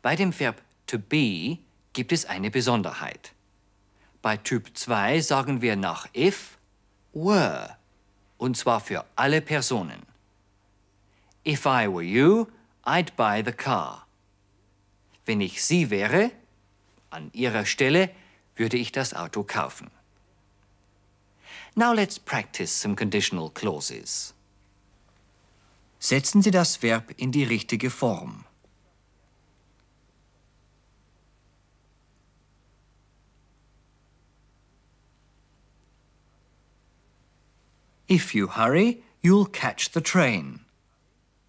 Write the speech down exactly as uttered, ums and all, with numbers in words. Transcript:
Bei dem Verb to be gibt es eine Besonderheit. Bei Typ zwei sagen wir nach if were, und zwar für alle Personen. If I were you, I'd buy the car. Wenn ich Sie wäre, an Ihrer Stelle würde ich das Auto kaufen. Now let's practice some conditional clauses. Setzen Sie das Verb in die richtige Form. If you hurry, you'll catch the train.